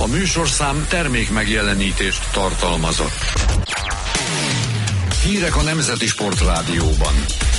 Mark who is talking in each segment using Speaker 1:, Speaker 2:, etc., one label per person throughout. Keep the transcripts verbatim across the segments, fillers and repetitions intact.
Speaker 1: A műsorszám termék megjelenítést tartalmazott. Hírek a Nemzeti Sportrádióban.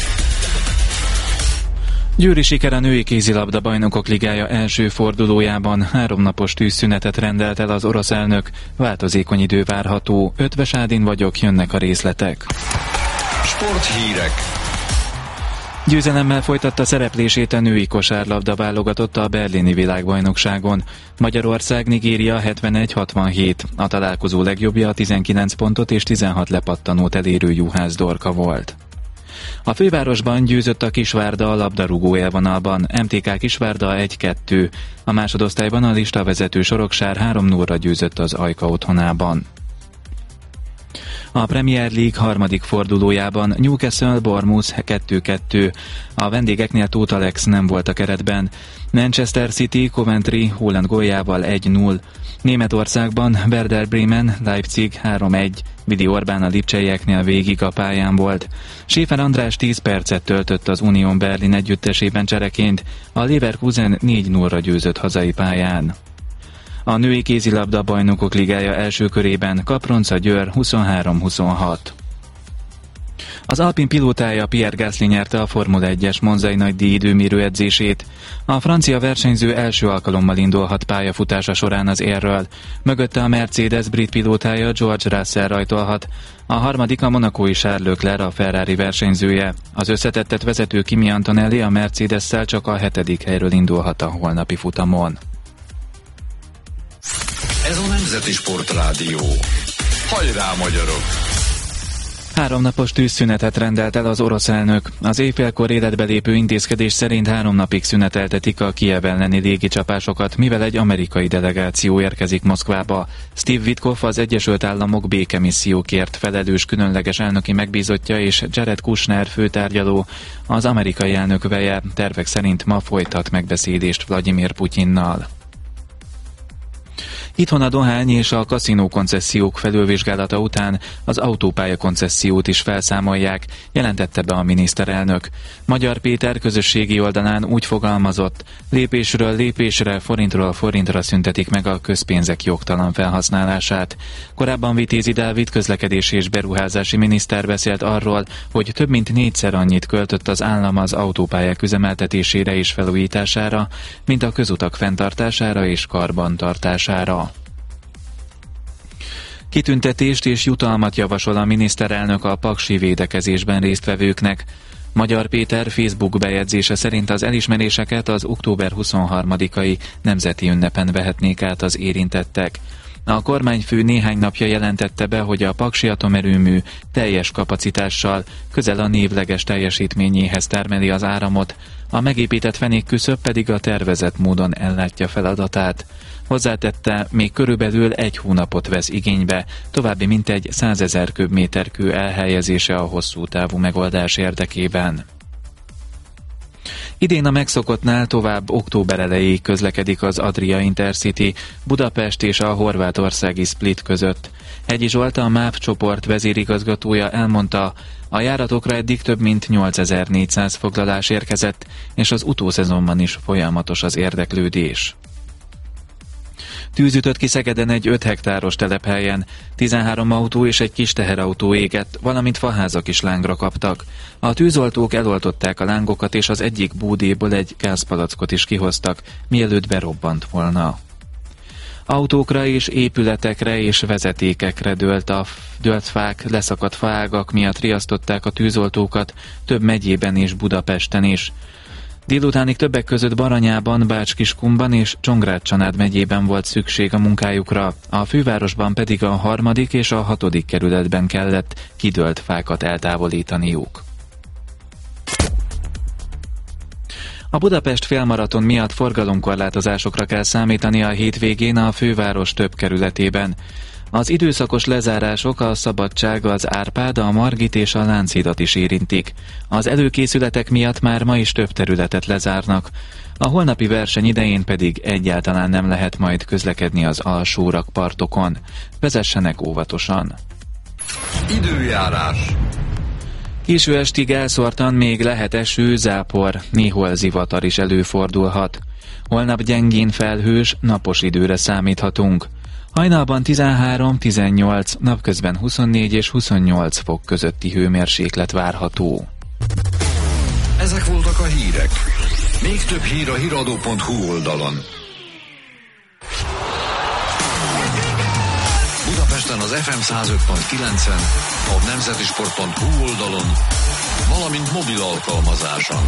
Speaker 2: Győri siker a női kézilabda bajnokok ligája első fordulójában. Háromnapos tűzszünetet rendelt el az orosz elnök. Változékony idő várható. Ötvös Ádin vagyok, jönnek a részletek.
Speaker 1: Sporthírek.
Speaker 2: Győzelemmel folytatta szereplését a női kosárlabda válogatotta a berlini világbajnokságon. Magyarország Nigéria hetvenegy hatvanhét. A találkozó legjobbja a tizenkilenc pontot és tizenhat lepattanót elérő Juhász Dorka volt. A fővárosban győzött a Kisvárda a labdarúgó élvonalban, em té ká Kisvárda egy kettő. A másodosztályban a listavezető Soroksár három nullra győzött az Ajka otthonában. A Premier League harmadik fordulójában Newcastle Bournemouth kettő kettő. A vendégeknél Tóth Alex nem volt a keretben. Manchester City Coventry Haaland góljával egy null. Németországban Werder Bremen Leipzig három egy. Vidi Orbán a lipcseieknél végig a pályán volt. Schäfer András tíz percet töltött az Union Berlin együttesében csereként. A Leverkusen négy nullra győzött hazai pályán. A női kézilabda bajnokok ligája első körében Kapronca Győr huszonhárom huszonhat. Az Alpin pilótája Pierre Gasly nyerte a Formula egyes monzai nagydíj időmérő edzését. A francia versenyző első alkalommal indulhat pályafutása során az érről. Mögötte a Mercedes brit pilótája George Russell rajtolhat. A harmadik a monacói Charles Leclerc, a Ferrari versenyzője. Az összetettet vezető Kimi Antonelli a Mercedes-szel csak a hetedik helyről indulhat a holnapi futamon.
Speaker 1: Ez a Nemzeti Sportrádió. Hajrá, magyarok!
Speaker 2: Háromnapos tűzszünetet rendelt el az orosz elnök. Az éjfélkor életbe lépő intézkedés szerint három napig szüneteltetik a Kijev elleni légicsapásokat, mivel egy amerikai delegáció érkezik Moszkvába. Steve Witkoff, az Egyesült Államok békemissziókért felelős különleges elnöki megbízottja, és Jared Kushner főtárgyaló, az amerikai elnök veje, tervek szerint ma folytat megbeszélést Vladimir Putyinnal. Itthon a dohány és a kaszinó koncesziók felülvizsgálata után az autópálya koncesziót is felszámolják, jelentette be a miniszterelnök. Magyar Péter közösségi oldalán úgy fogalmazott, lépésről lépésre, forintról forintra szüntetik meg a közpénzek jogtalan felhasználását. Korábban Vitézi Dávid közlekedési és beruházási miniszter beszélt arról, hogy több mint négyszer annyit költött az állam az autópályák üzemeltetésére és felújítására, mint a közutak fenntartására és karbantartására. Kitüntetést és jutalmat javasol a miniszterelnök a paksi védekezésben résztvevőknek. Magyar Péter Facebook bejegyzése szerint az elismeréseket az október huszonharmadikai nemzeti ünnepen vehetnék át az érintettek. A kormányfő néhány napja jelentette be, hogy a paksi atomerőmű teljes kapacitással közel a névleges teljesítményéhez termeli az áramot, a megépített fenékküszöb pedig a tervezett módon ellátja feladatát. Hozzátette, még körülbelül egy hónapot vesz igénybe, további mintegy százezer köbméter kő elhelyezése a hosszú távú megoldás érdekében. Idén a megszokottnál tovább október elejéig közlekedik az Adria Intercity Budapest és a horvátországi Split között. Hegyi Zsolt, a MÁV csoport vezérigazgatója elmondta, a járatokra eddig több mint nyolcezer-négyszáz foglalás érkezett, és az utószezonban is folyamatos az érdeklődés. Tűz ütött ki Szegeden egy öt hektáros telephelyen, tizenhárom autó és egy kis teherautó égett, valamint faházak is lángra kaptak. A tűzoltók eloltották a lángokat, és az egyik búdéból egy gázpalackot is kihoztak, mielőtt berobbant volna. Autókra és épületekre és vezetékekre dőlt, a, dőlt fák, leszakadt faágak miatt riasztották a tűzoltókat több megyében és Budapesten is. Délutánig többek között Baranyában, Bács-Kiskunban és Csongrád-Csanád megyében volt szükség a munkájukra, a fővárosban pedig a harmadik és a hatodik kerületben kellett kidőlt fákat eltávolítaniuk. A Budapest félmaraton miatt forgalomkorlátozásokra kell számítani a hétvégén a főváros több kerületében. Az időszakos lezárások a Szabadság, az Árpád, a Margit és a Lánchidat is érintik. Az előkészületek miatt már ma is több területet lezárnak. A holnapi verseny idején pedig egyáltalán nem lehet majd közlekedni az alsó rakpartokon. Vezessenek óvatosan.
Speaker 1: Időjárás.
Speaker 2: Késő estig elszórtan még lehet eső, zápor, néhol zivatar is előfordulhat. Holnap gyengén felhős, napos időre számíthatunk. Hajnalban tizenhárom tizennyolc, napközben huszonnégy és huszonnyolc fok közötti hőmérséklet várható.
Speaker 1: Ezek voltak a hírek. Még több hír a híradó pont hu oldalon. Budapesten az ef em száz öt pont kilencen, a nemzetisport pont hu oldalon, valamint mobil alkalmazáson.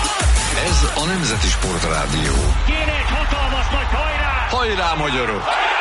Speaker 1: Ez a Nemzeti Sport Rádió.
Speaker 3: Kéne egy hatalmas nagy hajrá!
Speaker 1: Hajrá, magyarok!